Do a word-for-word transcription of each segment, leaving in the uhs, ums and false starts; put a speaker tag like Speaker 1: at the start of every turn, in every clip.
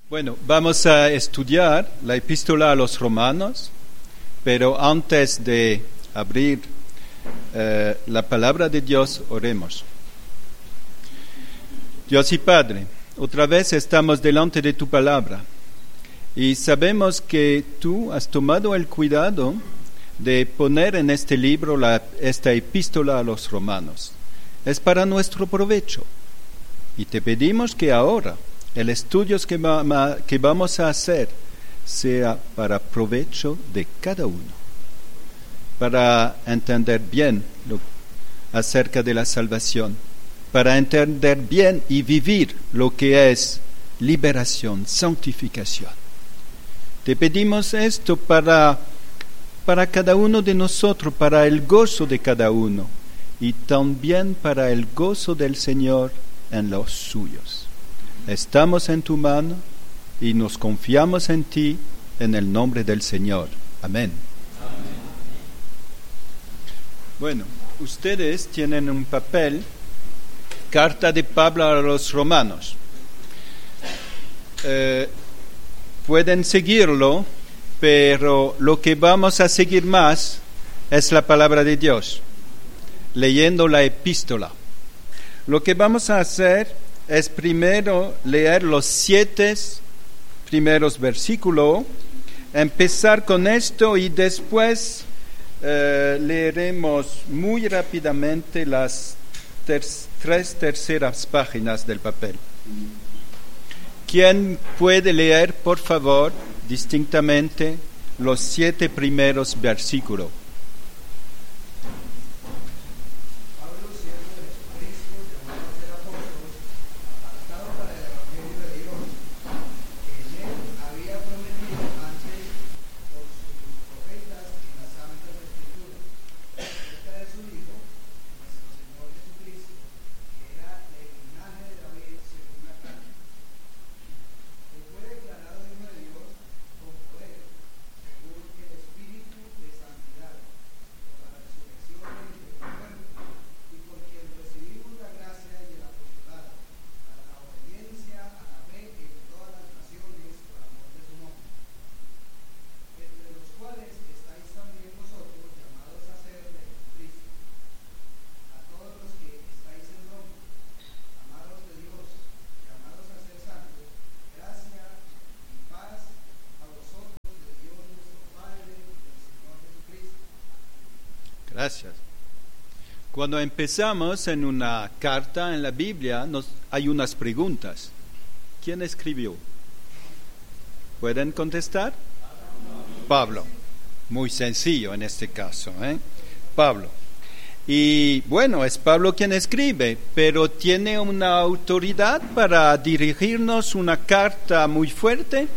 Speaker 1: Bueno, vamos a estudiar la epístola a los romanos, pero antes de abrir eh, la palabra de Dios, oremos. Dios y Padre, otra vez estamos delante de tu palabra y sabemos que tú has tomado el cuidado de poner en este libro la, esta epístola a los romanos. Es para nuestro provecho y te pedimos que ahora el estudio que, va, que vamos a hacer sea para provecho de cada uno, para entender bien lo, acerca de la salvación, para entender bien y vivir lo que es liberación, santificación. Te pedimos esto para, para cada uno de nosotros, para el gozo de cada uno y también para el gozo del Señor en los suyos. Estamos en tu mano y nos confiamos en ti en el nombre del Señor. Amén. Amén. Bueno, ustedes tienen un papel, carta de Pablo a los romanos. Eh, pueden seguirlo, pero lo que vamos a seguir más es la palabra de Dios, leyendo la epístola. Lo que vamos a hacer es primero leer los siete primeros versículos, empezar con esto y después eh, leeremos muy rápidamente las ter- tres terceras páginas del papel. ¿Quién puede leer, por favor, distintamente los siete primeros versículos? Gracias. Cuando empezamos en una carta en la Biblia, nos, hay unas preguntas. ¿Quién escribió? ¿Pueden contestar? Pablo. Muy sencillo en este caso, ¿eh? Pablo. Y bueno, es Pablo quien escribe, pero tiene una autoridad para dirigirnos una carta muy fuerte.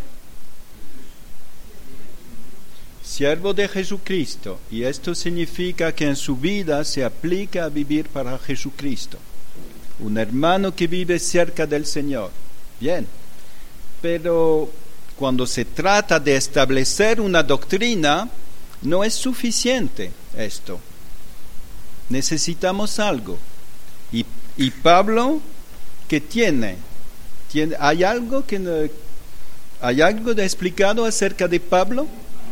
Speaker 1: Siervo de Jesucristo, y esto significa que en su vida se aplica a vivir para Jesucristo. Un hermano que vive cerca del Señor. Bien, pero cuando se trata de establecer una doctrina, no es suficiente esto. Necesitamos algo. Y, y Pablo, ¿qué tiene? ¿Tiene? ¿Hay algo que hay algo de explicado acerca de Pablo?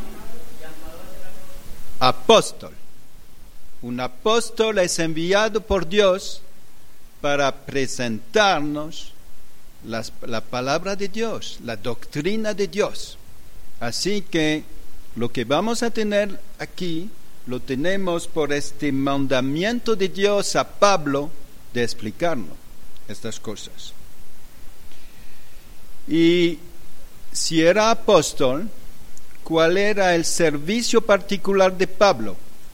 Speaker 1: Apóstol. Un apóstol es enviado por Dios para presentarnos las, la palabra de Dios, la doctrina de Dios. Así que lo que vamos a tener aquí lo tenemos por este mandamiento de Dios a Pablo de explicarnos estas cosas. Y si era apóstol, ¿cuál era el servicio particular de Pablo?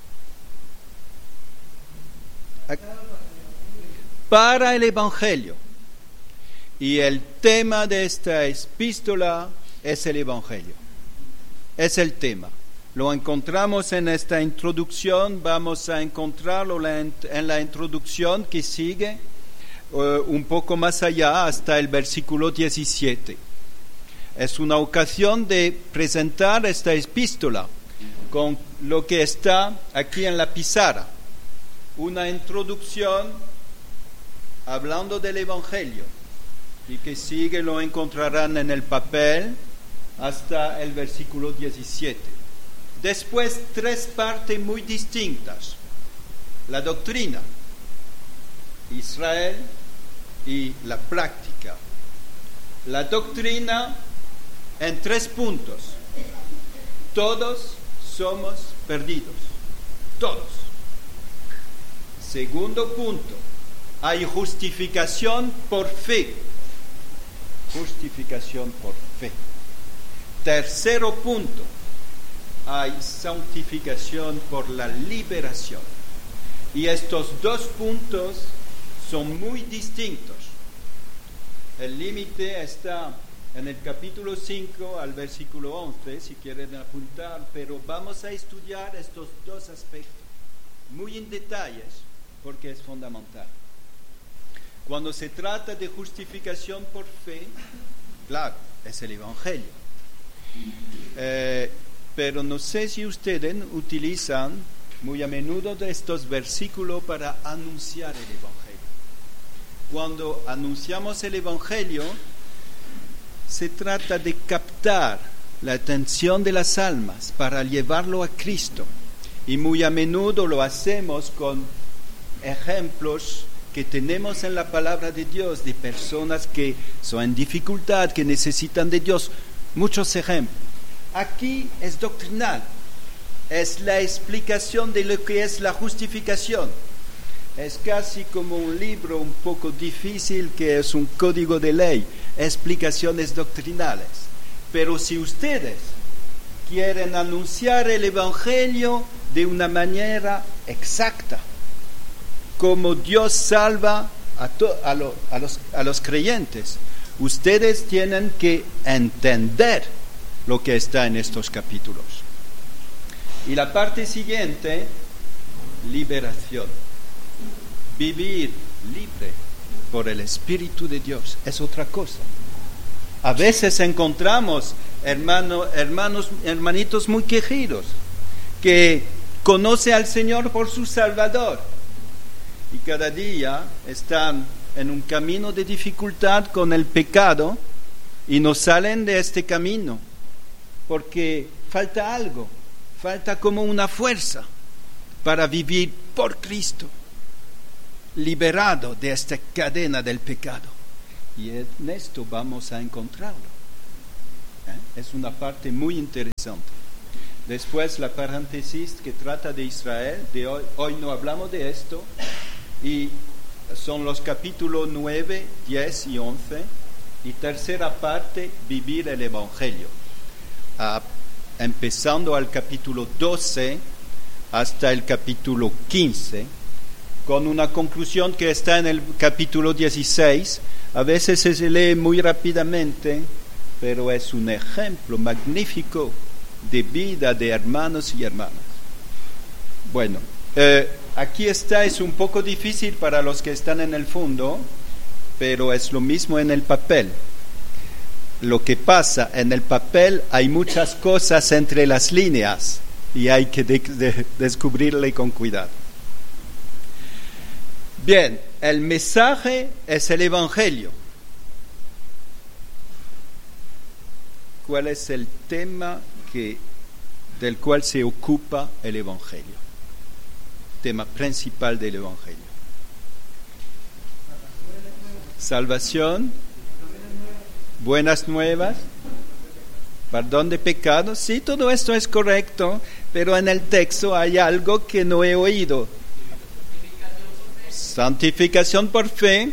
Speaker 1: Para el Evangelio. Y el tema de esta epístola es el Evangelio. Es el tema. Lo encontramos en esta introducción, vamos a encontrarlo en la introducción que sigue uh, un poco más allá hasta el versículo diecisiete. Es una ocasión de presentar esta epístola con lo que está aquí en la pizarra. Una introducción hablando del Evangelio. y que sigue lo encontrarán en el papel hasta el versículo diecisiete. Después, tres partes muy distintas. La doctrina, Israel y la práctica. La doctrina en tres puntos. Todos somos perdidos. Todos. Segundo punto. Hay justificación por fe. Justificación por fe. Tercero punto. Hay santificación por la liberación. Y estos dos puntos son muy distintos. El límite está en el capítulo cinco al versículo once, si quieren apuntar, pero vamos a estudiar estos dos aspectos muy en detalles, porque es fundamental. Cuando se trata de justificación por fe, claro, es el Evangelio. Eh, pero no sé si ustedes utilizan muy a menudo de estos versículos para anunciar el Evangelio. Cuando anunciamos el Evangelio, se trata de captar la atención de las almas para llevarlo a Cristo. Y muy a menudo lo hacemos con ejemplos que tenemos en la palabra de Dios, de personas que son en dificultad, que necesitan de Dios. Muchos ejemplos. Aquí es doctrinal. Es la explicación de lo que es la justificación. Es casi como un libro un poco difícil que es un código de ley, explicaciones doctrinales. Pero si ustedes quieren anunciar el Evangelio de una manera exacta, como Dios salva a, to- a, lo- a, los, a los creyentes, ustedes tienen que entender lo que está en estos capítulos. Y la parte siguiente, liberación. Vivir libre por el Espíritu de Dios es otra cosa. A veces encontramos hermano, hermanos, hermanitos muy quejidos que conocen al Señor por su Salvador y cada día están en un camino de dificultad con el pecado y no salen de este camino porque falta algo, falta como una fuerza para vivir por Cristo, liberado de esta cadena del pecado. Y en esto vamos a encontrarlo. ¿Eh? Es una parte muy interesante. Después la paréntesis que trata de Israel, de hoy, hoy no hablamos de esto, y son los capítulos nueve, diez y once, y tercera parte, vivir el Evangelio. Ah, empezando al capítulo doce hasta el capítulo quince, con una conclusión que está en el capítulo dieciséis. A veces se lee muy rápidamente, pero es un ejemplo magnífico de vida de hermanos y hermanas. Bueno, eh, aquí está, es un poco difícil para los que están en el fondo, pero es lo mismo en el papel. Lo que pasa en el papel, hay muchas cosas entre las líneas y hay que de- de- descubrirle con cuidado. Bien, el mensaje es el Evangelio. ¿Cuál es el tema que, del cual se ocupa el Evangelio? Tema principal del Evangelio. Salvación, buenas nuevas, perdón de pecados. Sí, todo esto es correcto, pero en el texto hay algo que no he oído. Santificación por fe.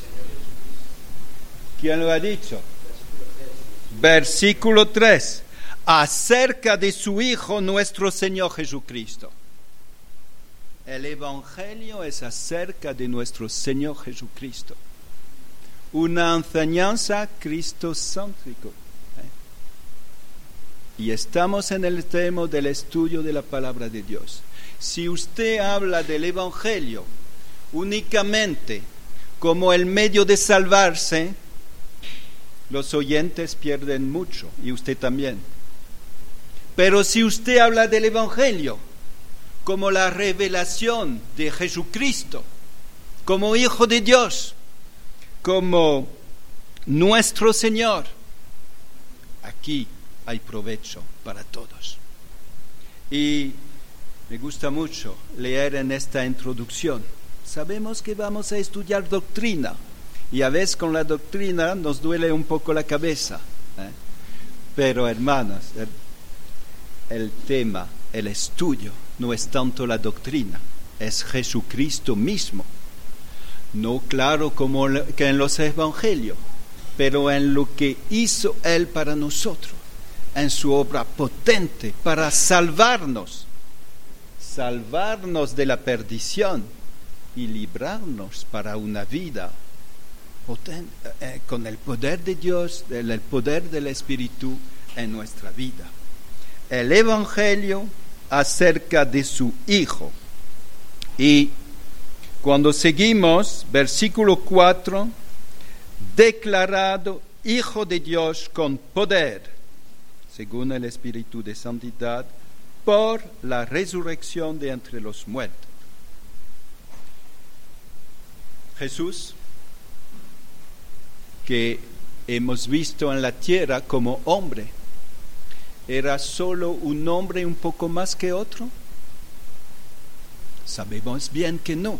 Speaker 1: ¿Quién lo ha dicho? Versículo tres. Acerca de su Hijo nuestro Señor Jesucristo. El Evangelio es acerca de nuestro Señor Jesucristo. Una enseñanza cristocéntrica. ¿Eh? Y estamos en el tema del estudio de la palabra de Dios. Si usted habla del Evangelio únicamente como el medio de salvarse, los oyentes pierden mucho, y usted también. Pero si usted habla del Evangelio como la revelación de Jesucristo, como Hijo de Dios, como nuestro Señor. Aquí hay provecho para todos. Y me gusta mucho leer en esta introducción. Sabemos que vamos a estudiar doctrina y a veces con la doctrina nos duele un poco la cabeza, ¿eh? Pero hermanos, el, el tema, el estudio no es tanto la doctrina, es Jesucristo mismo. No claro como que en los evangelios, pero en lo que hizo Él para nosotros, en su obra potente para salvarnos, salvarnos de la perdición y librarnos para una vida potente, eh, con el poder de Dios, el poder del Espíritu en nuestra vida. El Evangelio acerca de su Hijo. Y cuando seguimos, versículo cuatro, declarado Hijo de Dios con poder, según el Espíritu de Santidad, por la resurrección de entre los muertos. Jesús, que hemos visto en la tierra como hombre, ¿era solo un hombre un poco más que otro? Sabemos bien que no.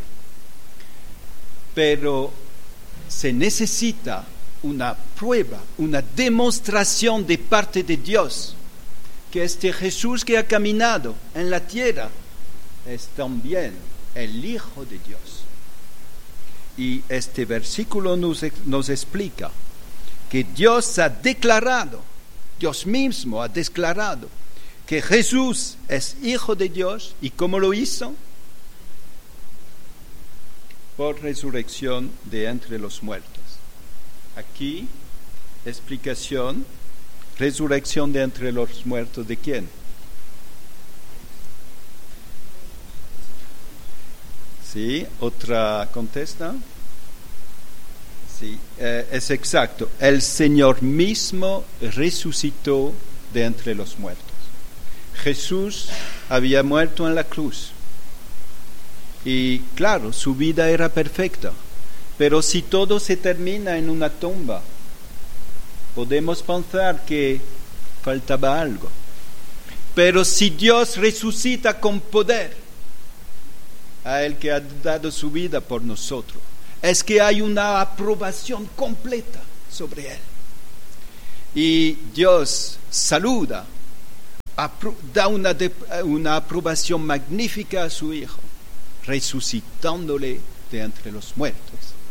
Speaker 1: Pero se necesita una prueba, una demostración de parte de Dios que este Jesús que ha caminado en la tierra es también el Hijo de Dios. Y este versículo nos, nos explica que Dios ha declarado, Dios mismo ha declarado que Jesús es Hijo de Dios. ¿Y cómo lo hizo? Por resurrección de entre los muertos. Aquí, explicación, resurrección de entre los muertos, ¿de quién? Sí, otra contesta. Sí, eh, es exacto. El Señor mismo resucitó de entre los muertos. Jesús había muerto en la cruz. Y claro, su vida era perfecta. Pero si todo se termina en una tumba, podemos pensar que faltaba algo. Pero si Dios resucita con poder a Él que ha dado su vida por nosotros, es que hay una aprobación completa sobre Él. Y Dios saluda, apro- da una, de, una aprobación magnífica a su Hijo, resucitándole de entre los muertos.